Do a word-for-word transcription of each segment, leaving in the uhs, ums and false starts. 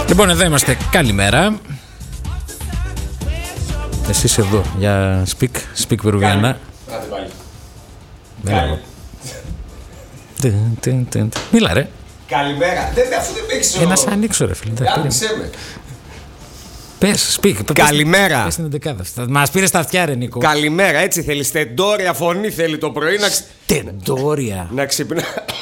Λοιπόν, εδώ είμαστε. Καλημέρα. Εσείς εδώ για speak, speak Περουβιανά. Άντε πάλι. Μίλα ρε. Καλημέρα. Δεν, αφού δεν παίξω. Ένα σαν ανοίξω ρε φίλε. Άνοιξε με. Πες, speak. Καλημέρα. Πες την εντεκάδα. Μας πήρε στα αυτιά ρε Νίκο. Καλημέρα, έτσι θέλει. Στεντόρια φωνή θέλει το πρωί να, Τεντόρια. να ξυπνά.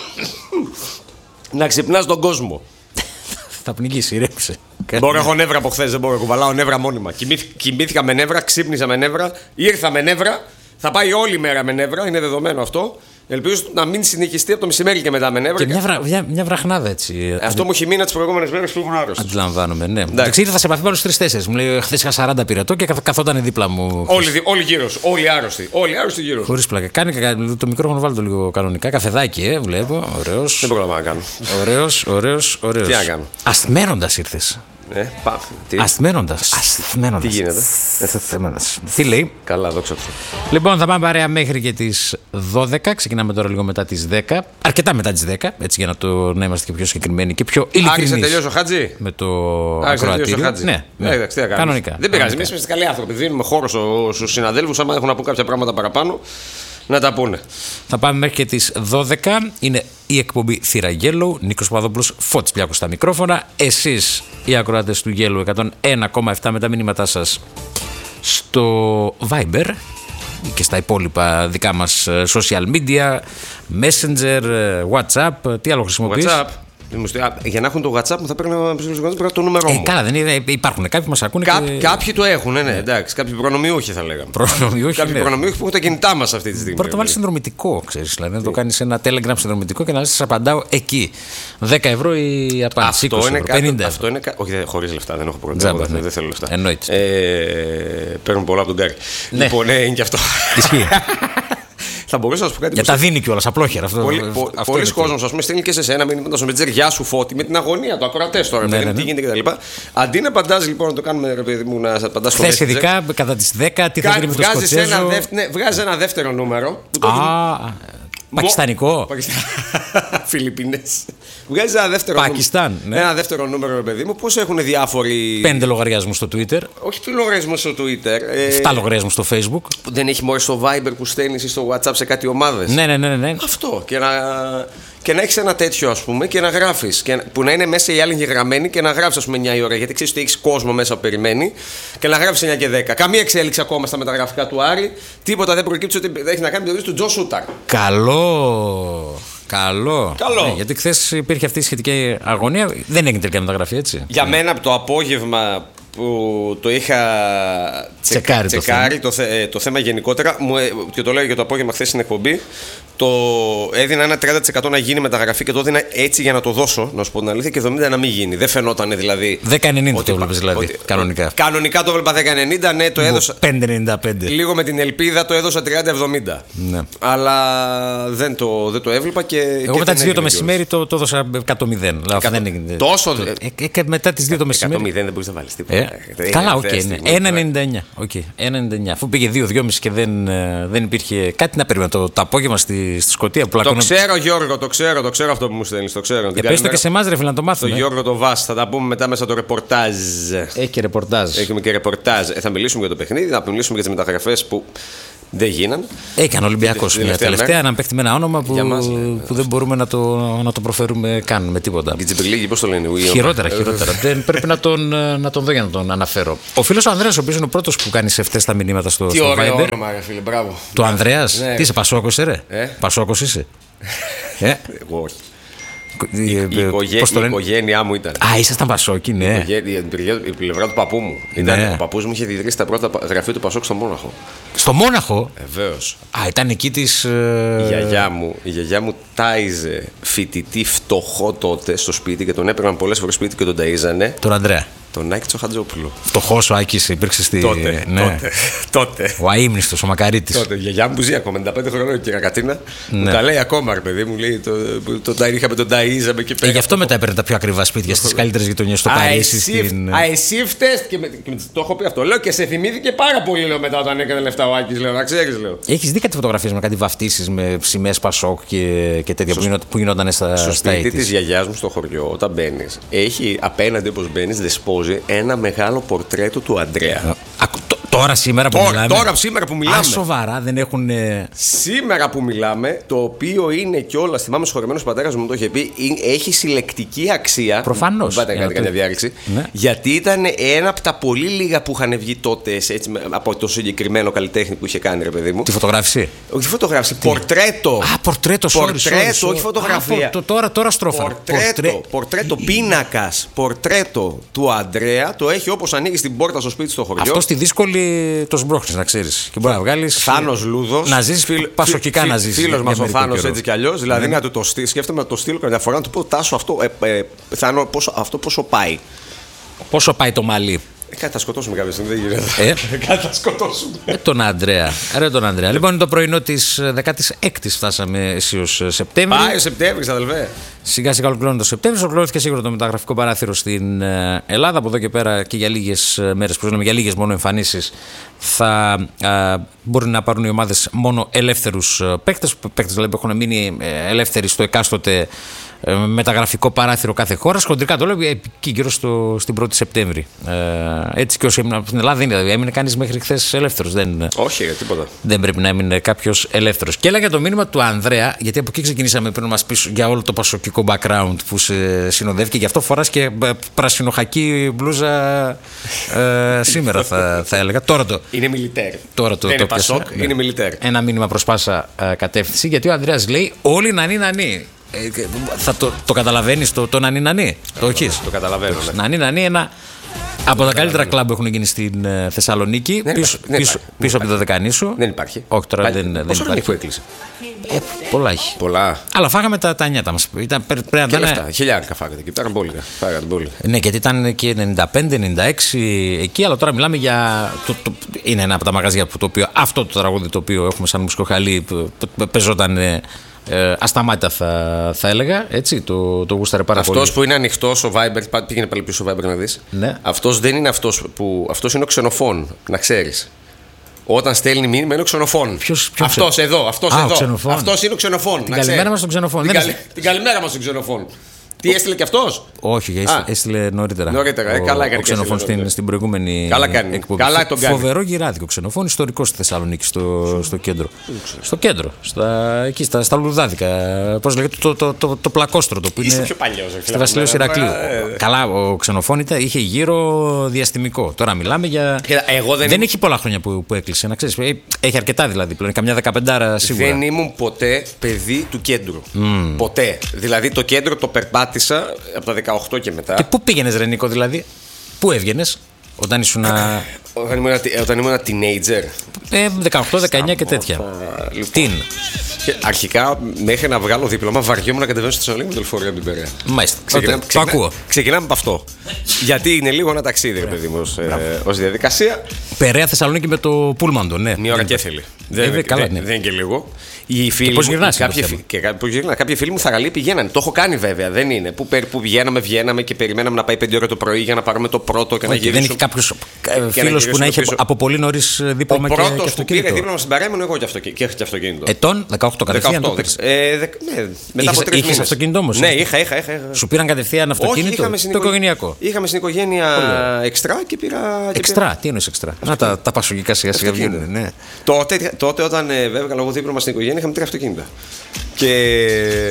Να ξυπνάς τον κόσμο. Θα πνιγείς, ηρέμησε. Μπορώ, έχω νεύρα από χθες, δεν μπορώ, κουβαλάω νεύρα μόνιμα. Κοιμήθηκα με νεύρα, ξύπνησα με νεύρα, ήρθα με νεύρα. Θα πάει όλη η μέρα με νεύρα, είναι δεδομένο αυτό. Ελπίζω να μην συνεχιστεί από το μεσημέρι και μετά με νεύρα. Και μια, βρα, μια, μια βραχνάδα έτσι. Αυτό μου έχει μείνει τις προηγούμενες μέρες που ήμουν άρρωστος. Αντιλαμβάνομαι, ναι. Εντάξει, ήρθα σε επαφή πάνω στους τρεις-τέσσερις. Μου λέει χθες είχα σαράντα πυρετό και καθόταν δίπλα μου. Όλοι, όλοι γύρω σου, όλοι άρρωστοι. Όλοι άρρωστοι γύρω σου. Χωρίς πλάκα. Κάνει το μικρόφωνο, βάλει το λίγο κανονικά. Καφεδάκι, ε, βλέπω. Ωραίος. Δεν μπορώ να κάνω. Ωραίος, ωραίος, ωραίος. Τι να κάνω. Ασθμένοντας ήρθες. Ε, πά, τι. Ασθμένοντας. Ασθμένοντας. Τι γίνεται. Τι λέει. Καλά, δόξα τω Θεώ. Λοιπόν, θα πάμε παρέα μέχρι και τις δώδεκα. Ξεκινάμε τώρα λίγο μετά τις δέκα. Αρκετά μετά τις δέκα. Έτσι για να, το, να είμαστε και πιο συγκεκριμένοι και πιο ειλικρινείς. Άρχισε τελειώσει ο Χατζή. Με το ακροατήριο. Ναι, ναι. Ε, εντάξει, κανονικά. Δεν πειράζει. Εμείς είμαστε καλοί άνθρωποι. Δίνουμε χώρο στους συναδέλφους. Άμα έχουν να πούν κάποια πράγματα παραπάνω, να τα πούνε. Θα πάμε μέχρι και τις δώδεκα. Είναι η εκπομπή Θύρα Yellow. Νίκος Παπαδόπουλος, Φώτης Πλιάκος στα μικρόφωνα. Εσείς οι ακροατές του Yellow εκατόν ένα κόμμα επτά με τα μηνύματά σας στο Viber και στα υπόλοιπα δικά μας social media, Messenger, WhatsApp. Τι άλλο χρησιμοποιείς? WhatsApp. Για να έχουν το WhatsApp μου θα πρέπει να πρέπει το νούμερό μου. Ε, καλά, δεν είναι, υπάρχουν κάποιοι που μας ακούνε. Κά, και... Κάποιοι το έχουν, ναι, ναι, εντάξει. Κάποιοι προνομιούχοι θα λέγαμε. Προνομιούχοι. Κάποιοι ναι. προνομιούχοι που έχουν τα κινητά μας αυτή τη στιγμή. Πρώτα το βάλεις συνδρομητικό, ξέρεις. Δηλαδή να το κάνεις ένα Telegram συνδρομητικό και να σας απαντάω εκεί. δέκα ευρώ η απάντηση. Αυτό είναι ευρώ, πενήντα αυτό είναι, όχι, χωρίς λεφτά, δεν έχω πρόβλημα. Τζάμπα, δεν, ναι. δεν θέλω λεφτά. Εννοείται. Ε, παίρνουν πολλά από τον Κάρι. Ναι. Λοιπόν, ναι, είναι και αυτό. Ισχύει. Θα μπορούσα να σου πω κάτι. Για τα δίνει κιόλας απλόχερα. Πολλοί κόσμοι, α πούμε, στέλνει και σε σένα μήνυμα στο Messenger, γεια σου Φώτη, με την αγωνία του, ακροατές τώρα, ναι, ναι, ναι, τι ναι. γίνεται κτλ. Αντί να απαντάς λοιπόν, να το κάνουμε, ρε παιδί μου, να απαντάς στο Messenger. Χθες ειδικά κατά τις δέκα, τι θα γίνει με το Σκοτσέζο. Βγάζει ένα δεύτερο νούμερο. Α, πακιστανικό. Φιλιππίνες. Βγάζει ένα δεύτερο Πακιστάν, νούμερο. ναι. Ένα δεύτερο νούμερο, ρε παιδί μου. Πώς έχουν διάφοροι. Πέντε λογαριασμούς στο Twitter. Όχι του λογαριασμού στο Twitter. Εφτά λογαριασμούς στο Facebook. Που δεν έχει μόλις στο Viber που στέλνεις ή στο WhatsApp σε κάτι ομάδες. Ναι, ναι, ναι, ναι. Αυτό. Και να, και να έχεις ένα τέτοιο, ας πούμε, και να γράφεις. Και που να είναι μέσα οι άλλοι εγγεγραμμένοι και να γράφεις, ας πούμε, εννιά η ώρα. Γιατί ξέρεις ότι έχεις κόσμο μέσα που περιμένει. Και να γράφεις εννιά και δέκα. Καμία εξέλιξη ακόμα στα μεταγραφικά του Άρη. Τίποτα δεν προκύψει ότι έχει να κάνει με το του Τζον Σούταρ. Καλό. Καλό. Καλό. Ναι, γιατί χθες υπήρχε αυτή η σχετική αγωνία. Δεν έγινε τελικά μεταγραφή, έτσι. Για ναι. μένα από το απόγευμα που το είχα τσεκάρει, τσεκάρει το, το, θέμα. Το, το θέμα γενικότερα, μου, και το λέω για το απόγευμα χθες στην εκπομπή, το έδινα ένα τριάντα τοις εκατό να γίνει μεταγραφή και το έδινα έτσι για να το δώσω, να σου πω την αλήθεια, και εβδομήντα να μην γίνει. Δεν φαινόταν δηλαδή. δέκα ενενήντα το έβλεπες δηλαδή, ότι, κανονικά. Κανονικά το έβλεπα δέκα ενενήντα, ναι, το έδωσα. πέντε ενενήντα πέντε. Λίγο με την ελπίδα το έδωσα τριάντα εβδομήντα. Ναι. Αλλά δεν το, δεν το έβλεπα και. Εγώ και μετά τις δύο το μεσημέρι το, το έδωσα εκατό μηδέν. Τόσο. Το, ε, ε, μετά τις δύο το μεσημέρι. εκατό μηδέν δεν μπορείς να βάλεις τίποτα. Ε, καλά, οκ. Okay, ναι. ένα ενενήντα εννιά. Okay, ένα ενενήντα εννιά. Αφού πήγε δύο δυόμισι και δεν, δεν υπήρχε κάτι να περιμένω. Το, το απόγευμα στη, στη Σκωτία που Το ξέρω, Γιώργο, το ξέρω, το ξέρω αυτό που μου στέλνεις. Το ξέρω. Ε, πες το και σε εμάς, ρε φίλε, να το μάθουμε. Το Γιώργο το Βάς, θα τα πούμε μετά μέσα το ρεπορτάζ. Έχει και ρεπορτάζ. Έχουμε και ρεπορτάζ. Ε, θα μιλήσουμε για το παιχνίδι, θα μιλήσουμε για τις μεταγραφές που δεν γίναν. Έκανε ο Ολυμπιακός μια τελευταία, έναν παίχτη με ένα όνομα που, μας, ναι, που δεν μπορούμε να το, να το προφέρουμε καν με τίποτα. Γκιτζιπριλίγη, πώς το λένε. Χειρότερα, χειρότερα. Δεν πρέπει να τον, να τον δω για να τον αναφέρω. Ο φίλος ο Ανδρέας, ο οποίος είναι ο πρώτος που κάνει σε αυτές τα μηνύματα στο, Τι στο ωραίο Viber. όνομα, ρε φίλε, μπράβο. Το Ανδρέας, ναι. Τι είσαι, Πασόκος, ρε. Ε? Πασόκος είσαι. ε? Εγώ όχι. Η, η, η, οικογέ... η οικογένειά μου ήταν. Α, ήσασταν Πασόκοι, ναι. Η, η, η πλευρά του παππού μου. Ήταν, ναι. Ο παππούς μου είχε διδρύσει τα πρώτα γραφεία του Πασόκ στο Μόναχο. Στο Μόναχο? Βεβαίως. Α, ήταν εκεί της. Η γιαγιά μου, η γιαγιά μου τάιζε φοιτητή φτωχό τότε στο σπίτι και τον έπαιρναν πολλές φορές σπίτι και τον ταΐζανε. Τον Ανδρέα. Τον Άκη Τσοχατζόπουλο. Φτωχός ο Άκης υπήρξε στη. Τότε. Ναι. τότε, τότε. Ο αείμνηστος, ο Μακαρίτης. Τότε. Η γιαγιά μου που ζει ακόμα πενήντα πέντε χρονών και η Κακατίνα. Ναι. Μου τα λέει ακόμα, ρε παιδί μου. Λέει, το, το, το, είχαμε τον ταΐζαμε και πέρα. Ε, γι' αυτό μετά έπαιρνε τα πιο ακριβά σπίτια στις καλύτερες γειτονιές στο Παρίσι. Στην... Α, εσύ φταίς. Και, με, και με, το έχω πει αυτό. Λέω και σε θυμήθηκε πάρα πολύ λέω, μετά όταν έκανε λεφτά ο Άκης. Λέω, να ξέρεις, λέω. Έχεις δει κάτι φωτογραφίες με κάτι βαφτίσεις με σημαίες Πασόκ και, και τέτοια στο, που γινόταν στα στο στα σπίτι της γιαγιάς μου στο χωριό, όταν μπαίνεις, έχει απέναντι όπως μπαίνεις, δεσπόζει ένα μεγάλο πορτρέτο του Αντρέα. Α, τώρα σήμερα που τώρα, μιλάμε. Τώρα σήμερα που μιλάμε. Α, σοβαρά, δεν έχουν. Σήμερα που μιλάμε, το οποίο είναι κιόλας, θυμάμαι σχολιμένος ο πατέρας μου το είχε πει, έχει συλλεκτική αξία. Προφανώς. Δεν πάτε κάτι διάρρηξη. Ναι. Γιατί ήταν ένα από τα πολύ λίγα που είχαν βγει τότε έτσι, από το συγκεκριμένο καλλιτέχνη που είχε κάνει, ρε παιδί μου. Τη φωτογράφηση. Όχι φωτογράφηση, Τι? πορτρέτο. Α, πορτρέτο, πορτρέτο, όχι φωτογραφία. Α, πο, τώρα, τώρα στρόφα. Πορτρέτο, πορτρέ... πορτρέτο πίνακας, πορτρέτο του Αντρέα. Το έχει όπως ανοίγει την πόρτα στο σπίτι στο χωριό. Αυτό στη δύσκολη το σμπρώχνεις, να ξέρεις. Και μπορεί να βγάλει. Θάνος Λούδος. Να ζεις φιλ... πασοκικά φιλ... να ζεις. Φίλος μας ο Θάνος έτσι κι αλλιώς. Δηλαδή ναι. να του το στείλω. Σκέφτομαι να το στείλω καμιά φορά να του πω Τάσο αυτό, ε, ε, Θάνο, πόσο, αυτό πόσο πάει. Πόσο πάει το μαλλί. Ε, κάτι θα σκοτώσουμε κάποια στιγμή, δεν γίνεται. Ε? Κάτι θα σκοτώσουμε. Ε, τον Αντρέα. Ρε τον Αντρέα. Λοιπόν, είναι το πρωινό της δεκάτης έκτης φτάσαμε αισίως Σεπτέμβρη. Πάει ο Σεπτέμβρης, αδελφέ. Σιγά σιγά ολοκληρώνει το Σεπτέμβρη. Ολοκληρώθηκε σίγουρα το μεταγραφικό παράθυρο στην Ελλάδα. Από εδώ και πέρα και για λίγες μέρες, που για λίγες μόνο εμφανίσεις, θα α, μπορεί να πάρουν οι ομάδες μόνο ελεύθερους παίκτες. Παίκτες δηλαδή που έχουν μείνει ελεύθεροι στο εκάστοτε μεταγραφικό παράθυρο κάθε χώρα. Χοντρικά το λέω εκεί γύρω στο, στην πρώτη Σεπτέμβρη. Ε, έτσι και όσοι έμειναν από την Ελλάδα είναι. Δηλαδή, έμεινε κανείς μέχρι χθες ελεύθερος. Δεν, Όχι, τίποτα. Δεν πρέπει να έμεινε κάποιος ελεύθερος. Και έλεγα το μήνυμα του Ανδρέα, γιατί από εκεί ξεκινήσαμε πριν να μας πεις για όλο το πασοκικό background που σε συνοδεύει και γι' αυτό φοράς και πρασινοχακή μπλούζα ε, σήμερα, θα, θα έλεγα. Τώρα το. Είναι μιλιτέρ. Τώρα το, δεν το είναι Πασόκ, ναι. είναι μιλιτέρ. Ένα μήνυμα προς πάσα ε, κατεύθυνση, γιατί ο Ανδρέας λέει όλοι νανί νανί. Ε, θα το, το καταλαβαίνεις το, το νανί νανί. Το έχεις. Το καταλαβαίνω. Ναι. Νανί νανί, ένα από τα καλύτερα κλαμπ που έχουν γίνει στην ε, Θεσσαλονίκη. Δεν πίσω δεν πίσω, πίσω από το Δεκανήσου. Δεν υπάρχει. Όχι, τώρα δεν, δεν Πόσο υπάρχει. που έκλεισε. Ε, πολλά έχει. Πολλά. Αλλά φάγαμε τα, τα νιάτα μας. Ήταν, πρέπει να και ήταν. λεφτά. Χιλιάρικα φάγατε και ήταν μπόλικα. Φάγατε μπόλικα. Ναι, γιατί ήταν και ενενήντα πέντε ενενήντα έξι εκεί, αλλά τώρα μιλάμε για. Το, το, είναι ένα από τα μαγαζιά που το οποίο αυτό το τραγούδι το οποίο έχουμε σαν μουσικοχαλί παίζονταν. Ε, ασταμάτητα θα, θα έλεγα, έτσι, το, το γούσταρε πάρα αυτός πολύ. Αυτός που είναι ανοιχτός ο Viber, πήγαινε πάλι πίσω στο Viber να δεις. Ναι. Αυτός δεν είναι αυτός που. Αυτός είναι ο ξενοφών, να ξέρεις. Όταν στέλνει μήνυμα είναι ο ξενοφών. Ποιος, ποιος αυτός εδώ, αυτός Α, εδώ. Αυτός είναι ο ξενοφών. Την καλημέρα μας στον ξενοφών. Την, δεν καλη... την καλημέρα μας στον ξενοφών. Τι έστειλε κι αυτός? Όχι, έστειλε, έστειλε νωρίτερα. Νωρίτερα, ε, ο, καλά έκανε. Ο Ξενοφών στην, στην προηγούμενη καλά κάνει. εκπομπή. Καλά τον κάνει. Φοβερό γυράδικο. Ξενοφών ιστορικό στη Θεσσαλονίκη, στο, στο κέντρο. Στο κέντρο, στα, εκεί στα, στα λουδάδικα. Πώς λέγεται, το, το, το, το πλακόστρωτο που Είσαι είναι. Πιο παλιός, στη Βασιλείου Ηρακλείου. Καλά, ο Ξενοφών είχε γύρο διαστημικό. Τώρα μιλάμε για. Εγώ δεν δεν έχει πολλά χρόνια που, που έκλεισε, να ξέρεις. Έχει αρκετά δηλαδή πλέον, καμιά δεκαπεντάρα σίγουρα. Δεν ήμουν ποτέ παιδί του κέντρου. Mm. Ποτέ. Δηλαδή το κέντρο το περπάτησα από τα δεκαοκτώ και μετά. Και πού πήγαινες, ρε Νίκο, δηλαδή? Πού έβγαινες όταν ήσουν. Όταν ήμουν, όταν ήμουν teenager. Ε, δεκαοκτώ δεκαεννιά και τέτοια. Λοιπόν. Τι. Αρχικά, μέχρι να βγάλω δίπλωμα, βαριόμουν να κατεβαίνω στη Θεσσαλονίκη με το λεωφορείο από την Περαία. Μάλιστα. Ξεκινάμε, το ακούω. Ξεκινάμε από αυτό. Γιατί είναι λίγο ένα ταξίδι, ρε παιδί μου, ως διαδικασία. Περαία Θεσσαλονίκη με το Πούλμαντο, ναι. Μία ώρα και θέλει. Δεν είναι και λίγο. Οι φίλοι πώς γυρνάς? Κάποιοι, και, κάποιοι φίλοι μου Θαραλή πηγαίνανε. Το έχω κάνει βέβαια, δεν είναι. Που, που πηγαίναμε, βγαίναμε και περιμέναμε να πάει πέντε ώρα το πρωί για να πάρουμε το πρώτο και να γυρίσουμε. Δεν έχει κάποιο φίλο που να έχει από πολύ νωρί δίπλωμα και αυτοκίνητο? Ο πρώτος που πήρε δίπλωμα στην παρέα ήμουν εγώ και έχω και αυτοκίνητο. Ετών, δεκαοκτώ κατευθείαν. Μετά από τρεις μήνες. Αυτοκίνητο όμως? Ναι, είχα, είχα. Σου πήραν κατευθείαν αυτοκίνητο? Το οικογενειακό. Είχαμε στην οικογένεια εξτρά και πήρα. Εξτρά, τι εννοείς εξτρά? Να τα πασογικά σιγά σιγά βγαίνουν. Τότε όταν βέβαια λόγω δίπλωμα στην οικογένεια είχαμε τρία αυτοκίνητα. Και.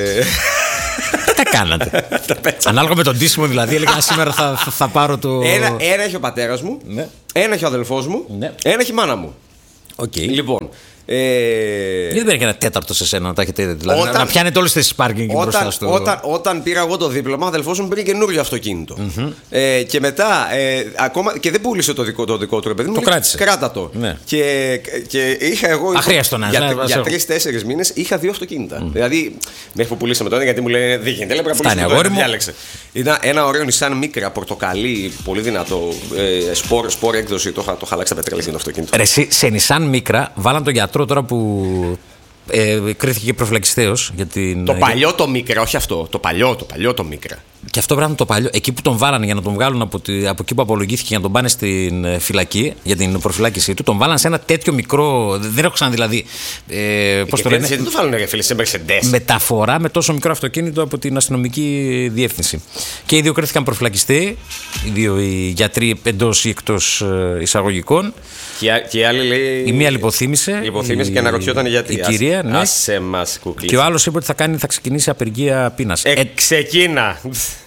Τι τα κάνατε? Ανάλογα με τον ντύσιμο δηλαδή, έλεγα σήμερα θα, θα, θα πάρω το. Ένα, ένα έχει ο πατέρας μου, ναι. Ένα έχει ο αδελφός μου, ναι. Ένα έχει η μάνα μου. Okay. Λοιπόν, Ε... Γιατί δεν έχει ένα τέταρτο σε σένα να τα έχετε, δηλαδή. Όταν... Να πιάνετε όλες τις πάρκινγκ μπροστά στο. Όταν, όταν πήρα εγώ το δίπλωμα, ο αδελφός μου πήρε καινούριο αυτοκίνητο. Mm-hmm. Ε, και μετά, ε, ακόμα, και δεν πούλησε το δικό, το δικό του, ρε παιδί μου. Το κράτησε. Κράτα το. Ναι. Και, και είχα εγώ. Αχρίαστο να Για, για τρεις-τέσσερις μήνες είχα δύο αυτοκίνητα. Mm. Δηλαδή, μέχρι που πουλήσαμε τότε, γιατί μου λένε δεν γίνεται. Λέει πρέπει να πουλήσουμε. Διάλεξε. Ήταν ένα ωραίο Nissan Micra, πορτοκαλί, πολύ δυνατό. Ε, σπορ, σπορ έκδοση. Το είχα αλλάξει τα πετρέλαια το αυτοκίνητο. Ρε, σε Nissan Micra βάλαν τον γιατρό τώρα που ε, κρίθηκε προφυλακιστέως για την. Το παλιό το Micra, όχι αυτό. Το παλιό, το παλιό το Micra. Και αυτό πράγμα το παλιό, εκεί που τον βάλανε για να τον βγάλουν από, τη, από εκεί που απολογήθηκε για να τον πάνε στην φυλακή για την προφυλάκησή του, τον βάλανε σε ένα τέτοιο μικρό. Δεν έχω ξαναδεί δηλαδή. Ε, πώς το λένε. Δεν το βάλουν ρε φίλε, σε Mercedes. Μεταφορά με τόσο μικρό αυτοκίνητο από την αστυνομική διεύθυνση. Και οι δύο κρίθηκαν προφυλακιστοί, οι δύο οι γιατροί εντός ή εκτός εισαγωγικών. Και, και η άλλη λέει. Η μία λιποθύμησε. Λιποθύμησε και αναρωτιόταν γιατί. Η κυρία, ναι. Άσε μας, και ο άλλος είπε ότι θα, κάνει, θα ξεκινήσει απεργία πείνας. Ε, ε, ξεκίνα.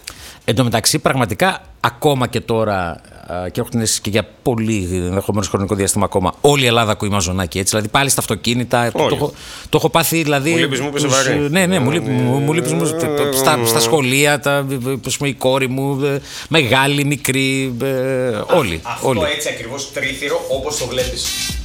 Εν τω μεταξύ, πραγματικά ακόμα και τώρα, και έχω την αίσθηση και για πολύ ενδεχομένως χρονικό διάστημα ακόμα, όλη η Ελλάδα ακούει μαζονάκι έτσι. Δηλαδή πάλι στα αυτοκίνητα. Το, το, το έχω πάθει δηλαδή. Μου λείπεις μου πες βαρύ. Ναι, ναι, μου λείπεις μου, λείπεις μου στα, στα σχολεία, τα, πούμε, η κόρη μου, μεγάλη, μικρή, όλοι. Αυτό όλοι. Έτσι ακριβώς τρίθυρο όπως το βλέπεις.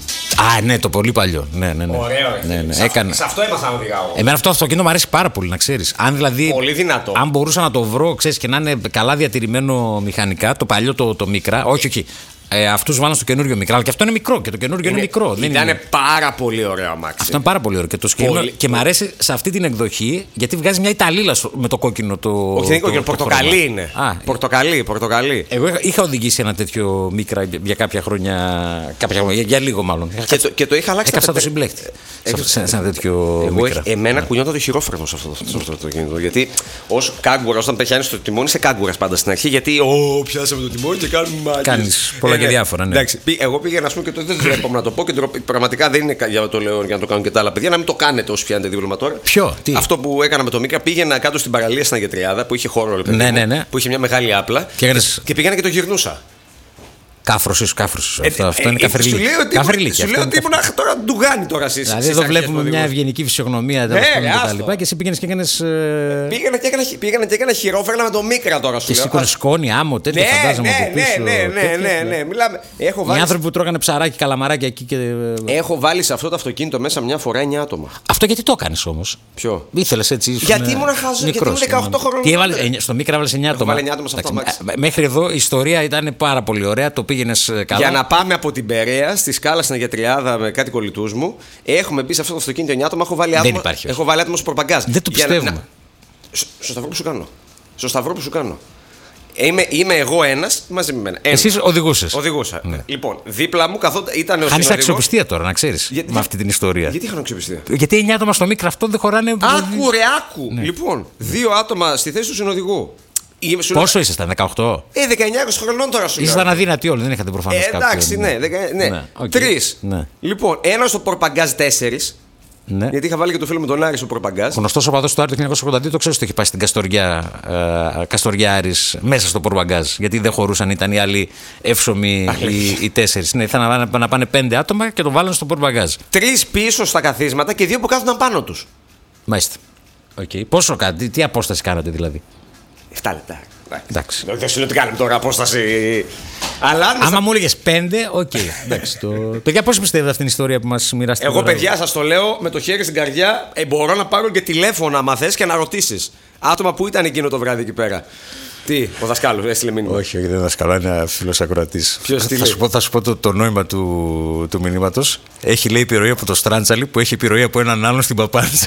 Α, ναι, το πολύ παλιό. Ναι, ναι, ναι. Ωραίο, ναι, ναι. Σε, Έκανε... σε αυτό έμαθα να οδηγάω. Εμένα αυτό το αυτοκίνητο μου αρέσει πάρα πολύ, να ξέρεις. Αν δηλαδή. Πολύ δυνατό. Αν μπορούσα να το βρω, ξέρεις, και να είναι καλά διατηρημένο μηχανικά, το παλιό το, το Micra, όχι, όχι. Ε, αυτούς βάλαν στο καινούριο Micra, αλλά και αυτό είναι μικρό και το καινούριο είναι, είναι μικρό. Ήταν είναι... πάρα πολύ ωραίο αμάξι. Αυτό είναι πάρα πολύ ωραίο. Και, το πολύ... και μ' αρέσει σε αυτή την εκδοχή γιατί βγάζει μια Ιταλίλα με το κόκκινο το. Όχι, δεν είναι κόκκινο, πορτοκαλί είναι. Α, πορτοκαλί, πορτοκαλί. Εγώ είχα οδηγήσει ένα τέτοιο Micra για κάποια χρόνια. Κάποια χρόνια για, για λίγο μάλλον. Και το, και το είχα αλλάξει. Έκαψα το συμπλέκτη. Σε, σε ένα τέτοιο Micra. Εμένα κουνιόταν το χειρόφρενο σε αυτό το κινητό. Γιατί ω κάγκουρα, όταν πετυχαίνει το τιμόνι, είσαι κάγκουρα πάντα στην αρχή. Γιατί, Ω, πιάσαμε το τιμόνι και κάνουμε μάτια. Κάνει πολλά και διάφορα, ναι. Εγώ πήγαινα, α πούμε, και το δεν τρέπομαι να το πω και πραγματικά δεν είναι για το λέω για να το κάνουν και τα άλλα παιδιά. Να μην το κάνετε όσοι πιάνετε δίπλωμα τώρα. Ποιο, τι. Αυτό που έκανα με το Micra, πήγαινα κάτω στην παραλία στην Αγετριάδα που είχε χώρο, λοιπόν, ναι, ναι, ναι. που είχε μια μεγάλη άπλα. Και, έκανες... και πήγαινα και το γυρνούσα. Κάφρος, ίσω κάφρος. Ε, αυτό, αυτό ε, είναι ε, καφριλίκι. Σου λέω ότι ήμουν τώρα ντουγάνι τώρα εσύ. Δηλαδή εδώ βλέπουμε μια ευγενική φυσιογνωμία ναι, και, και εσύ πήγαινε και έκανε. Πήγαινα και έκανα, πήγαινα και έκανα χειρόφρενα με το Micra τώρα σου. Και σήκωνε σκόνη, άμμο, τέτοια φαντάζομαι από πίσω. Ναι, ναι, ναι, ναι. Μιλάμε. Οι άνθρωποι που τρώγανε ψαράκι, καλαμαράκι εκεί και. Έχω βάλει σε αυτό το αυτοκίνητο μέσα μια φορά εννιά άτομα. Αυτό γιατί το έκανε όμω. Ποιο? Ήθελε έτσι. Γιατί ήμουν χαζό, γιατί ήμουν δεκαοκτώ χρονών. Στο Micra έβαλε εννιά άτομα. Μέχρι εδώ η ιστορία ήταν πάρα πολύ ωραία, το πήγαινε καλά. Να πάμε από την Περαία στη Σκάλα στην Αγετριάδα με κάτι κολλητούς μου. Έχουμε μπει σε αυτό το αυτοκίνητο εννιά άτομα. Έχω βάλει άτομα, έχω βάλει άτομα στο προπαγκάζ. Δεν το πιστεύουμε. Να... Στο σταυρό που σου κάνω. Στο σταυρό που σου κάνω. Είμαι, είμαι εγώ ένας μαζί με μένα. Εσύ οδηγούσες. Οδηγούσα. Ναι. Λοιπόν, δίπλα μου καθόταν. Ήταν ο Χάνεις αξιοπιστία τώρα, να ξέρεις. Για... με αυτή την ιστορία. Γιατί είχαν αξιοπιστία? Γιατί εννιά άτομα στο Micra αυτό δεν χωράνε. Άκου, ρε, άκου. Ναι. Λοιπόν, δύο άτομα στη θέση του συνοδηγού. Πόσο ήσασταν, δεκαοκτώ? Ε, δεκαεννιά είκοσι χρονών τώρα σου λέω. Ήσασταν αδύνατοι όλοι, δεν είχατε προφανώς ε, κάποιο. Εντάξει, ναι. Δεκα... ναι. ναι okay. Τρεις. Ναι. Λοιπόν, ένα στο προπαγκάζ τέσσερις. Ναι. Γιατί είχα βάλει και το φίλο με τον Άρη στο προπαγκάζ. Γνωστός οπαδός του Άρη το χίλια εννιακόσια ογδόντα δύο, το ξέρεις ότι έχει πάει στην Καστοριά, ε, Καστοριά Άρης μέσα στο προπαγκάζ. Γιατί δεν χωρούσαν, ήταν οι άλλοι εύσωμοι οι, οι τέσσερις. Ναι, ήθελαν να, να πάνε πέντε άτομα και το βάλανε στο προπαγκάζ. Τρεις πίσω στα καθίσματα και δύο που κάθονταν πάνω τους. Μάλιστα. Okay. Πόσο κάτι, τι απόσταση κάνατε δηλαδή? επτά λεπτά. Εντάξει. Δεν σου λέω τι κάνουμε τώρα, απόσταση. Αλλά άμα στα... μου έλεγε πέντε, οκ. Okay. το... Παιδιά, πώς πιστεύετε αυτήν την ιστορία που μας μοιράστηκε? Εγώ, παιδιά, σας το λέω με το χέρι στην καρδιά. Ε, μπορώ να πάρω και τηλέφωνα, άμα θες, και να ρωτήσεις άτομα που ήταν εκείνο το βράδυ εκεί πέρα. Τι, ο δασκάλος έστειλε μήνυμα? Όχι, όχι, δεν είναι δασκάλο, είναι ένα φίλος ακροατής. Ποιος τι θα, σου πω, θα σου πω το, το νόημα του, του μηνύματος. Έχει, λέει, επιρροή από το Στράντσαλι που έχει επιρροή από έναν άλλον στην Παπάντζα.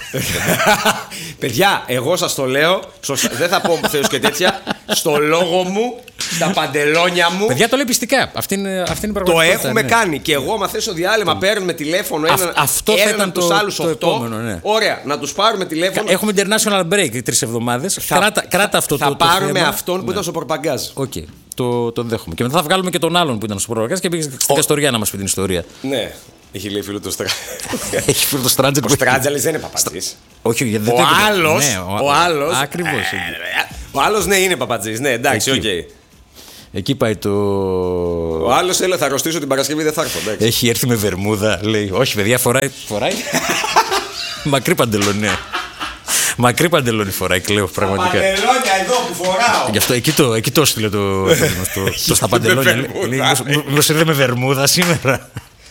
Παιδιά, εγώ σας το λέω. Δεν θα πω θεούς και τέτοια. Στο λόγο μου, στα παντελόνια μου. Παιδιά, το λέει πιστικά. Αυτή είναι, αυτή είναι η πραγματικότητα. Το έχουμε ναι. κάνει. Και εγώ, άμα θες το διάλειμμα, το... παίρνουμε τηλέφωνο έναν, αυτό θα ήταν τους το, άλλους το οκτώ. Επόμενο, ναι. Ωραία, να τους πάρουμε τηλέφωνο. Έχουμε international break τρεις εβδομάδες. Θα, κράτα, κράτα αυτό θα το, πάρουμε το θέμα. αυτόν που ναι. ήταν στο προπαγκάζ. Οκ. Okay. Το, το δέχομαι. Και μετά θα βγάλουμε και τον άλλον που ήταν στο προπαγκάζ και πήγε στην Καστοριά να μας πει την ιστορία. Ναι. Έχει λέει φίλο το Στράτζαλι. Έχει φίλο το Στράτζαλι. Ο Στράτζαλι δεν είναι παπατζής. Όχι, γιατί δεν ο άλλος. Ναι, ο άλλος. Ακριβώς. Ο άλλος, ναι, είναι παπατζής. Ναι, εντάξει, οκ. Okay. Εκεί πάει το. Ο άλλος έλεγε θα αρρωστήσω την Παρασκευή, δεν θα έρθω. Εντάξει. Έχει έρθει με βερμούδα, λέει. Όχι, παιδιά, φοράει. φοράει... Μακρύ παντελόνι, ναι. Μακρύ παντελόνι φοράει, κλαίω πραγματικά. Τα παντελόνια εδώ που φοράω. Γι' αυτό εκεί το, εκεί το στείλε το. το, το, το στα παντελόνια. Μήπως ήρθε με βερμούδα σήμερα.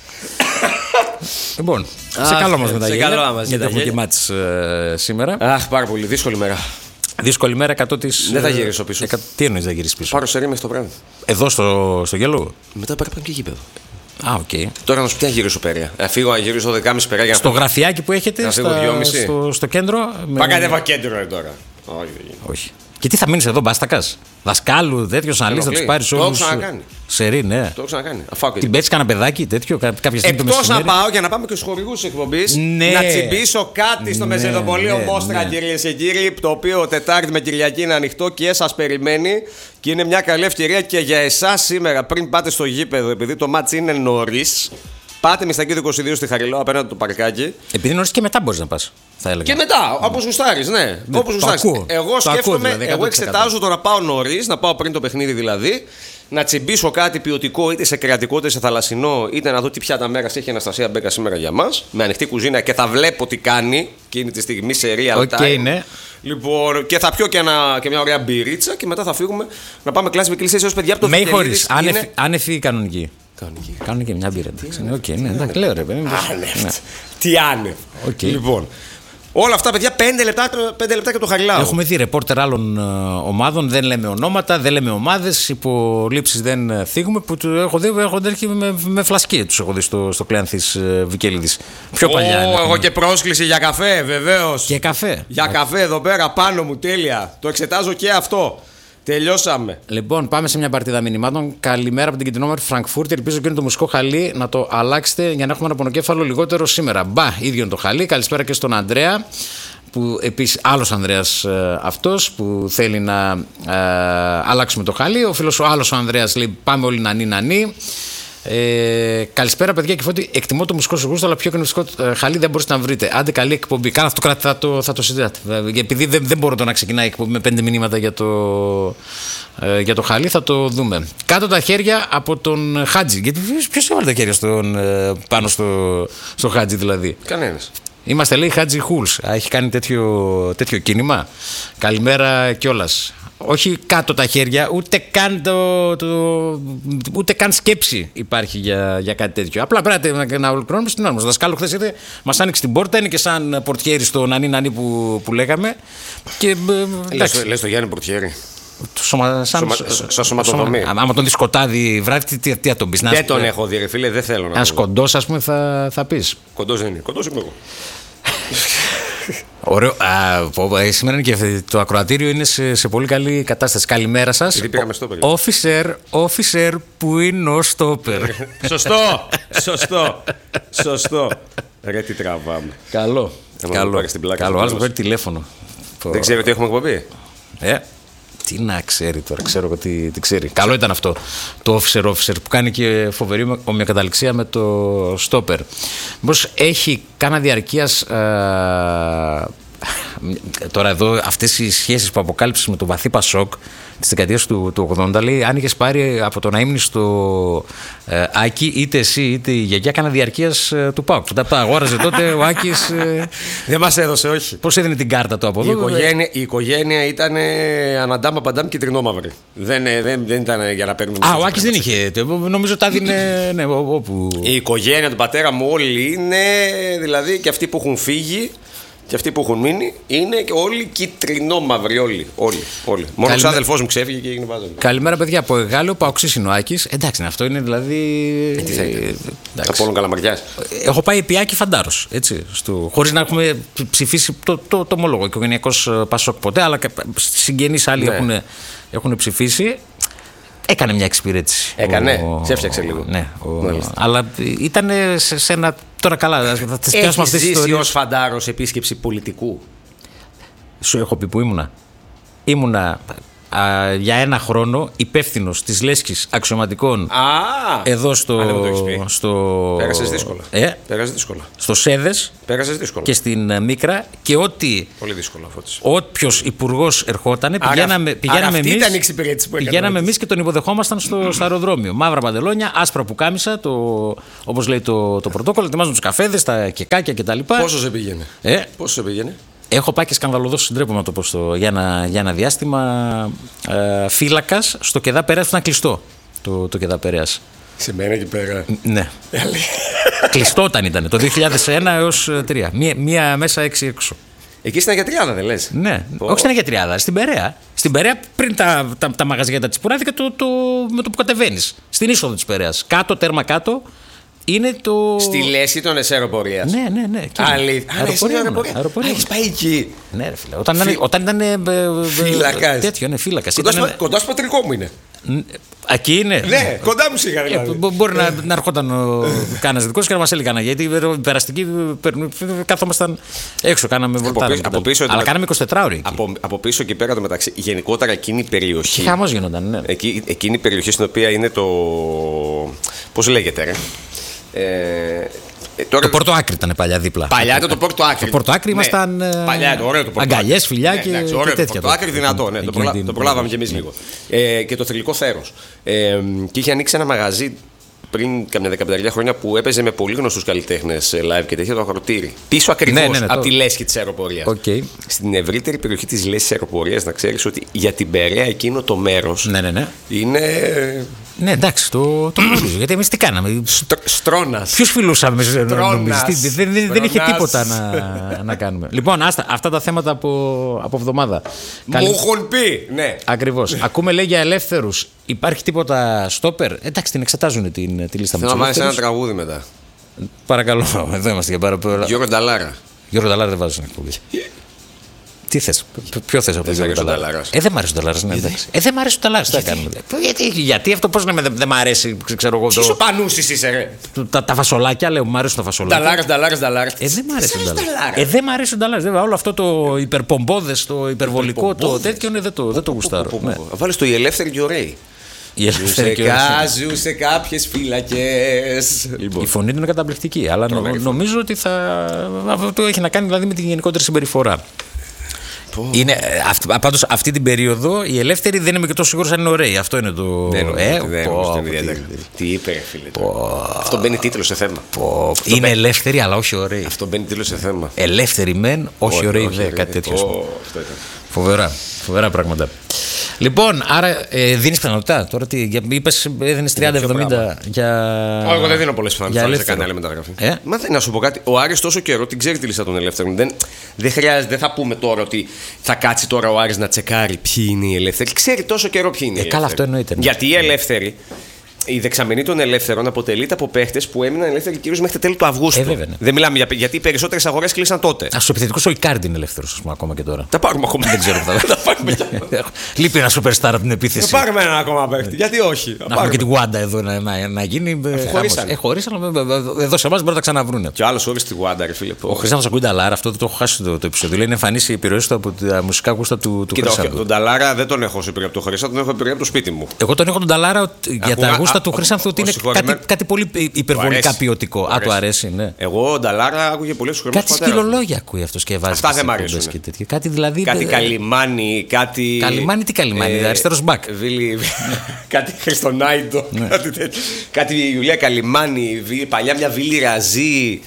Λοιπόν, σε καλό μας με τα γέλια. Γιατί έχουμε και μάτς σήμερα. Αχ, πάρα πολύ δύσκολη μέρα. Δύσκολη μέρα, εκατό της. Δεν θα γυρίσω πίσω. εκατό... Τι εννοείς, θα γυρίσει πίσω? Πάρω σερί μέχρι το βράδυ. Εδώ στο, στο γέλο. Μετά πρέπει να και γήπεδο. Α, οκ. Okay. Τώρα να σου πει, γυρίσω πέρα. Να φύγω να γυρίσω δεκάμιση πέρα. Στο γραφιάκι που έχετε στα... στο, στο κέντρο. Μα κατέβα κέντρο είναι τώρα. Όχι. Όχι. Και τι θα μείνεις εδώ, μπάστακας? Δασκάλου, τέτοιο αναλύστη, θα του πάρει όλου. Το έχω ξανακάνει. Σερί, ναι. Το έχω ξανακάνει. Την πέτσει κανένα παιδάκι, τέτοιο, κάποια στιγμή. Εκτός να πάω για να πάμε και στου χορηγού τη εκπομπή. Ναι. Να τσιμπήσω κάτι στο ναι, Μεσεδοπολείο ναι, Μόστρα, ναι. Κυρίες και κύριοι. Το οποίο Τετάρτη με Κυριακή είναι ανοιχτό και σα περιμένει. Και είναι μια καλή ευκαιρία και για εσά σήμερα, πριν πάτε στο γήπεδο, επειδή το μάτς είναι νωρί. Πάτε Μιστακίδη είκοσι δύο στη Χαριλάου απέναντι το παρκάκι. Επειδή νωρίς και μετά μπορείς να πας. Και μετά, όπως γουστάρεις, ναι. ναι όπως γουστάρεις. Εγώ σκέφτομαι, ακούω, δηλαδή, εγώ εξετάζω το να πάω νωρίς, να πάω πριν το παιχνίδι δηλαδή, να τσιμπήσω κάτι ποιοτικό είτε σε κρεατικό είτε σε θαλασσινό, είτε να δω τι πιάτα μέρας έχει η Αναστασία Μπέκα σήμερα για μας. Με ανοιχτή κουζίνα και θα βλέπω τι κάνει εκείνη τη στιγμή σε real time. Okay, ναι. Λοιπόν, και θα πιω και, ένα, και μια ωραία μπυρίτσα και μετά θα φύγουμε να πάμε κλάση με κλεισές ως παιδιά από το με χωρίς, άνευ ή κανονική. Κανονική. Κάνουν και μια μπύρα. Οκ, okay, ναι, εντάξει, λέω ρε παιδί. Άνευ. Ναι. Τι άνευ. Okay. Λοιπόν, όλα αυτά, παιδιά, πέντε λεπτά, πέντε λεπτά και το Χαριλάου. Έχουμε δει ρεπόρτερ άλλων ομάδων, δεν λέμε ονόματα, δεν λέμε ομάδες, υπολείψεις δεν θίγουμε. Που του έχω δει, έχω δει με, με φλασκή τους έχω δει στο, στο Κλεάνθης Βικέλιδης. Πιο παλιά. Oh, έχω και πρόσκληση για καφέ, βεβαίως. Και καφέ. Για καφέ εδώ πέρα πάνω μου, τέλεια. Το εξετάζω και αυτό. Τελειώσαμε. Λοιπόν, πάμε σε μια παρτίδα μηνυμάτων. Καλημέρα από την κεντρινόμορφη Φραγκφούρτη. Ελπίζω και είναι το μουσικό χαλί να το αλλάξετε για να έχουμε ένα πονοκέφαλο λιγότερο σήμερα. Μπα, ίδιο είναι το χαλί. Καλησπέρα και στον Ανδρέα. Που επίσης, άλλος Ανδρέας ε, αυτός που θέλει να ε, αλλάξουμε το χαλί. Ο φίλος ο άλλος ο Ανδρέας λέει: πάμε όλοι νανί νανί. Ε, καλησπέρα, παιδιά και Φώτη. Εκτιμώ το μουσικό σου γούστο, αλλά πιο κοινωνιστικό ε, χαλί δεν μπορείτε να βρείτε. Άντε, καλή εκπομπή. Κάνα αυτό θα το, θα το συζητάτε. Επειδή δεν, δεν μπορώ το να ξεκινάει η εκπομπή με πέντε μηνύματα για το, ε, για το χαλί, θα το δούμε. Κάτω τα χέρια από τον Χάτζη. Γιατί ποιος έβαλε τα χέρια στον, ε, πάνω στο, στο Χάτζη, δηλαδή? Κανένας. Είμαστε, λέει, Χάτζη Χούλς. Έχει κάνει τέτοιο, τέτοιο κίνημα. Καλημέρα κιόλας. Όχι κάτω τα χέρια, ούτε καν, το, το, ούτε καν σκέψη υπάρχει για, για κάτι τέτοιο. Απλά πρέπει να, να ολοκληρώνουμε στην ώρα μας. Ο δασκάλου χθες ήρθε, μας άνοιξε την πόρτα, είναι και σαν πορτιέρι στο νανί νανί που, που λέγαμε. Και, λες, λες το Γιάννη Πορτιέρι. Σωμα, σαν, Σωμα, σω, σω, σωματοδομή. Σωμα, άμα τον δει σκοτάδι βράδυ, τι, τι, τι θα τον πεις? Δεν τον έχω δει, ρε φίλε, δεν θέλω να. Ένας κοντός, ας πούμε, θα, θα πεις. Κοντός δεν είναι, κοντός είμαι εγώ. Ωραίο. Α, πω, σήμερα είναι και το ακροατήριο είναι σε, σε πολύ καλή κατάσταση. Καλημέρα σας. Officer, officer που είναι ο στόπερ. Σωστό, σωστό, σωστό. Ρε τι τραβάμε. Καλό. Καλό. Καλό. Άλλος μου παίρνει τηλέφωνο. Δεν ξέρει ότι έχουμε εκπομπή. Ε, τι να ξέρει τώρα, ξέρω εγώ τι, τι ξέρει. Καλό ήταν αυτό το officer officer που κάνει και φοβερή ομοιοκαταληξία με το στόπερ. Μήπως έχει κάνα διαρκείας ε, τώρα εδώ αυτές οι σχέσεις που αποκάλυψες με το βαθύ Πασόκ της δεκαετίας του, του ογδόντα, λέει, αν είχες πάρει από το να ήμουν στο ε, Άκη, είτε εσύ είτε η γιαγιά, κάνα διαρκείας ε, του ΠΑΟΚ. Τα, τα αγόραζε τότε ο Άκης. Ε, δεν μας έδωσε, όχι. Πώς έδινε την κάρτα του από εδώ? Η οικογένεια, η οικογένεια ήταν αναντάμα παντάμ κυτρινόμαυρη. Δεν, δεν, δεν ήταν για να παίρνουμε. Α, ο Άκης δεν είχε. Νομίζω τα έδινε. Ναι, όπου... Η οικογένεια του πατέρα μου όλοι είναι, δηλαδή και αυτοί που έχουν φύγει. Και αυτοί που έχουν μείνει είναι όλοι κυτρινόμαυροι. Όλοι. όλοι, όλοι. Μόνο ο αδελφός μου ξέφυγε και έγινε βάζοντα. Καλημέρα, παιδιά. Από Εγάλεο, Παοξής είναι ο Άκης. Εντάξει, αυτό είναι δηλαδή. Ε, τι θα είναι. Από όλων Καλαμαριάς. Έχω πάει επί Άκη Φαντάρος. Χωρίς να έχουμε ψηφίσει το, το, το, το ομόλογο οικογενειακός Πασόκ ποτέ, αλλά συγγενείς άλλοι ναι. έχουν, έχουν ψηφίσει. Έκανε μια εξυπηρέτηση. Έκανε, ο... ξέφτιαξε λίγο. Ναι, ο... αλλά ήταν σε, σε ένα. Τώρα καλά, θα τις πιάσουμε αυτές τις ιστορίες. Έχεις ζήσει ως Φαντάρος επίσκεψη πολιτικού? Σου έχω πει που ήμουνα. Ήμουνα α, για ένα χρόνο υπεύθυνος της Λέσχης αξιωματικών. Α, εδώ στο. στο Πέρασες δύσκολα. Ε, Πέρασες δύσκολα. Στο Σέδες. Πέρασες δύσκολα. Και στην Μίκρα. Και ό,τι. Πολύ δύσκολα, Φώτης. Όποιος υπουργός ερχόταν, πηγαίναμε, άρα, πηγαίναμε άρα εμείς. Ήταν η εξυπηρέτηση που πηγαίναμε εμείς και τον υποδεχόμασταν στο, στο αεροδρόμιο. Μαύρα παντελόνια, άσπρα πουκάμισα, όπως λέει το, το πρωτόκολλο. Ετοιμάζουν τους καφέδες, τα κεκάκια κτλ. Πόσο σε πήγαινε. Ε, Πόσο σε πήγαινε. Έχω πάει και σκανδαλωδώς συντρέπομαι να το πω στο, για, ένα, για ένα διάστημα ε, φύλακας στο Κεδά Πέρας που ήταν κλειστό. Το, το Κεδά Πέρας. Σε μένα εκεί πέρα. Ναι. Κλειστό όταν ήταν, το δύο χιλιάδες ένα έως τρία. Μία, μία μέσα, έξι έξω. Εκεί στην Αγιατριάδα δεν λες. Ναι, oh. όχι στην Αγιατριάδα, στην Περαία. Στην Περαία πριν τα, τα, τα μαγαζιά τα τσιπουράδικα το, το, με το που κατεβαίνεις. Στην είσοδο της Περαίας. Κάτω, τέρμα κάτω. Είναι το. Στη λέσχη των αεροπορίας. Ναι, ναι, ναι. Αλήθεια. Αεροπορία. Έχεις πάει εκεί. Ναι, ρε φίλε. Όταν, Φι... ήταν, όταν ήταν. Φύλακας. Τέτοιο, ναι, φύλακας. Κοντά, ήταν... κοντά στο πατρικό μου είναι. Εκεί είναι. Ναι, κοντά μου σίγα δηλαδή. Ε, μπορεί να, να έρχονταν κανένα δικό και να μα έλεγαν. Γιατί οι περαστικοί κάθομασταν έξω, κάναμε βολτάρι. Αλλά κάναμε εικοσιτετράωρη. Από, από πίσω και πέρα το μεταξύ. Γενικότερα εκείνη η περιοχή. Χαμός γινόταν, ναι. Εκεί, εκείνη η περιοχή στην οποία είναι το. Πώς λέγεται, ρε. Ε, τώρα... Το Πόρτο Άκρη ήταν παλιά δίπλα. Παλιά ήταν το Πόρτο Άκρη. Το Πόρτο Άκρη ήμασταν. Ναι. Παλιά, ωραίο το Πόρτο Άκρη. Αγκαλιές, φιλιά και, ναι, ναι, και τέτοια. Το Πόρτο Άκρη δυνατό, ναι. Το, προλα... το προλάβαμε κι εμείς λίγο. Ε, και το Θρυλικό Θέρος. Ε, και είχε ανοίξει ένα μαγαζί πριν καμιά δεκαπενταριά χρόνια που έπαιζε με πολύ γνωστούς καλλιτέχνες live και τέτοια, το Αγροτήρι. Πίσω ακριβώς ναι, ναι, ναι, από το... τη λέσχη της αεροπορίας. Okay. Στην ευρύτερη περιοχή της λέσχης της αεροπορίας, να ξέρεις ότι για την Περαία εκείνο το μέρος ναι, ναι, ναι. είναι. Ναι, εντάξει, το, το γνωρίζω. Γιατί εμείς τι κάναμε. Στρο, Στρώνας. Ποιους φιλούσαμε, νομίζεις. Δεν, δεν, δεν είχε τίποτα να, να κάνουμε. Λοιπόν, άστα, αυτά τα θέματα από, από εβδομάδα. Μου έχουν πει, ναι. Ακριβώς. Ακούμε, λέει, για ελεύθερους. Υπάρχει τίποτα στόπερ. Εντάξει, την εξετάζουν την, τη λίστα μας. Θέλω να βάλεις ένα τραγούδι μετά. Παρακαλώ, εδώ είμαστε για πάρα πολλά. Γιώργο Νταλάρα. Γιώργο Νταλάρα δεν βάζω στην εκπομπή. Τι θες, ποιο θες από τον Νταλάρα. Ε, δεν μ' αρέσει ο Νταλάρας, ναι, εντάξει. Ε, δεν μ' αρέσει ο Νταλάρας, τι θα κάνουμε. Γιατί, γιατί αυτό πώς να με δεν μ' αρέσει, ξέρω εγώ. Τι πανούσεις είσαι, ρε. Τα, τα φασολάκια, λέω, μου αρέσουν τα φασολάκια. Νταλάρας, Νταλάρας, Νταλάρας. Ε, δεν μ' αρέσει ο Νταλάρας. Ε, δεν μ' αρέσει ο Νταλάρας. Όλο αυτό το υπερπομπόδες, το υπερβολικό, το τέτοιο, δεν το γουστάρω. Βάλεις το οι ελεύθεροι και ωραίοι. Ζούσε σε κάποιες φύλακες. Η φωνή του είναι καταπληκτική, αλλά νομίζω ότι θα. Αυτό έχει να κάνει δηλαδή με την γενικότερη συμπεριφορά. Είναι, πάντως αυτή την περίοδο οι ελεύθεροι δεν είμαι και τόσο σίγουρος αν είναι ωραίοι. Αυτό είναι το. Δεν ε, είναι τι είπε, φίλε. Αυτό μπαίνει τίτλο σε θέμα. Είναι ελεύθεροι, αλλά όχι ωραίοι. Αυτό μπαίνει τίτλο σε θέμα. Ελεύθεροι μεν, όχι ωραίοι δε. Κάτι τέτοιο. Φοβερά. Φοβερά πράγματα. Λοιπόν, άρα ε, δίνεις πιθανότητα τώρα. Τι, είπες, έδινες τριάντα εβδομήντα για. Εγώ δεν δίνω πολλές πιθανότητες σε κάνει άλλη μεταγραφή. Ε? Μα να σου πω κάτι. Ο Άρης τόσο καιρό την ξέρει τη λίστα των ελεύθερων. Δεν, δεν χρειάζεται, δεν θα πούμε τώρα ότι θα κάτσει τώρα ο Άρης να τσεκάρει ποιοι είναι οι ελεύθεροι. Ξέρει τόσο καιρό ποιοι είναι οι ελεύθεροι. Ε, καλά, αυτό εννοείται. Ναι. Γιατί οι ελεύθεροι. Η δεξαμενή των ελεύθερων αποτελείται από παίχτες που έμειναν ελεύθεροι κυρίως μέχρι τα τέλη του Αυγούστου. Ε, βέβαια, ναι. Δεν μιλάμε για. Γιατί οι περισσότερες αγορές κλείσαν τότε. Α, ο επιθετικός ο Ικάρντι είναι ελεύθερος, ακόμα και τώρα. Τα πάρουμε ακόμα. Δεν ξέρω τι θα πάρουμε. Λείπει ένα superstar από την επίθεση. Θα πάρουμε ένα ακόμα παίχτη. Γιατί όχι. Να έχουμε και τη Wanda εδώ να, να, να γίνει. Χωρίσαν. Ε, χωρίσαν, εδώ σε εμάς μπορεί να τα ξαναβρούνε. Και άλλο όρισε τη Wanda, ρε φίλε. Ο Χρυσάνθος ακούει Νταλάρα, αυτό το έχω χάσει το, το επεισόδιο. Είναι εμφανίσει η επιρροή του από τα μουσικά γούστα του, του Χρυσάνθου. Τον Νταλάρα δεν τον έχω σε επιρροή από το Χρυσάνθο, τον έχω επιρροή από το σπίτι μου. Εγώ τον έχω τον Νταλάρα για τα γούστα του Χρυσάνθου ότι είναι κάτι πολύ υπερβολικά ποιοτικό. Α, του αρέσει, ναι. Εγώ ο Νταλάρα άκουγε πολύ σου Κάτι σκυλολόγια ακούει αυτό και βάζει. Αυτά δεν μ' αρέσουν. Κάτι δηλαδή. Κάτι Καλιμάνι, κάτι. Καλιμάνι, τι Καλιμάνι, αριστερός μπακ. Κάτι Χριστονάιντο. Κάτι Ιουλία Καλιμάνι, παλιά μια Βίλη Ραζί.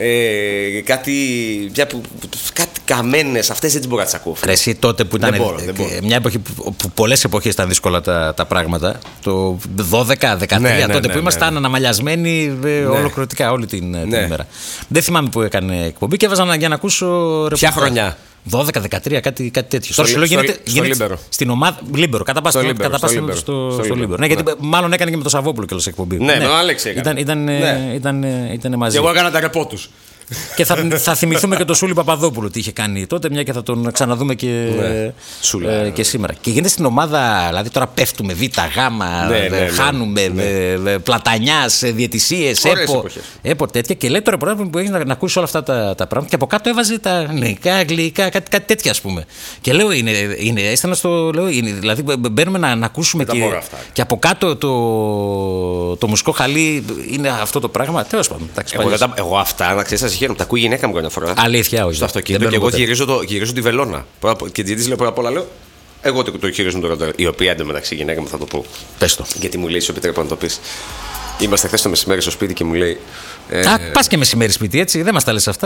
Ε, κάτι, μια, κάτι καμένες, αυτές δεν τις μπορώ να τις ακούω. Εσύ τότε που ήταν δεν μπορώ, δεν μπορώ. Μια εποχή που, που πολλές εποχές ήταν δύσκολα τα, τα πράγματα, το δώδεκα δεκατρία, ναι, ναι, τότε ναι, που ήμασταν ναι, ναι. αναμαλιασμένοι ναι. ολοκληρωτικά όλη την, ναι. την ημέρα. Δεν θυμάμαι που έκανε εκπομπή και έβαζα για να ακούσω. Ποια χρονιά? δώδεκα δεκατρία, κάτι, κάτι τέτοιο. Στο, στο, γίνεται, στο, γίνεται στο στην ομάδα. Λίμπερο, κατά πάσα στο, κατά στο, στο, στο, στο Λίμπερο. Ναι, γιατί ναι. μάλλον έκανε και με τον Σαββόπουλο και εκπομπή. Ναι, με τον Άλεξ έκανε. Ήταν, ήταν, ναι. ήταν, ήταν, ήταν μαζί. Και εγώ έκανα τα ρεπό τους. Και θα, θα θυμηθούμε και τον Σούλη Παπαδόπουλο τι είχε κάνει τότε, μια και θα τον ξαναδούμε και, ναι. Σούλα, ε, ναι. και σήμερα. Και γίνεται στην ομάδα, δηλαδή τώρα πέφτουμε Β, Γ, ναι, ναι, ναι, χάνουμε ναι. ναι. πλατανιά, διαιτησίες, έπο, έπο τέτοια. Και λέει το ρεπορτάζ που έχει να, να ακούσει όλα αυτά τα, τα πράγματα. Και από κάτω έβαζε τα ελληνικά, αγγλικά, κάτι, κάτι τέτοια ας πούμε. Και λέω, είναι, είναι, έστανα στο. Λέω, είναι, δηλαδή μπαίνουμε να, να ακούσουμε και, και από κάτω το, το μουσικό χαλί είναι αυτό το πράγμα. Τέλος πάντων. Εγώ, τα, εγώ αυτά, να ξέρεις, σας χαίρομαι. Τα ακούει η γυναίκα μου καμιά φορά. Αλήθεια, όχι. Στο αυτοκίνητο και εγώ γυρίζω, το, γυρίζω τη βελόνα. Και τη λέω πρώτα απ' όλα, λέω. Εγώ το, το χειρίζομαι τώρα. Η οποία εντωμεταξύ η γυναίκα μου θα το πω. Πες το. Γιατί μου λέει, σου επιτρέπω να το πεις. Είμαστε χθες το μεσημέρι στο σπίτι και μου λέει. Ε, Α, πας και μεσημέρι σπίτι, έτσι. Δεν μας τα λες αυτά.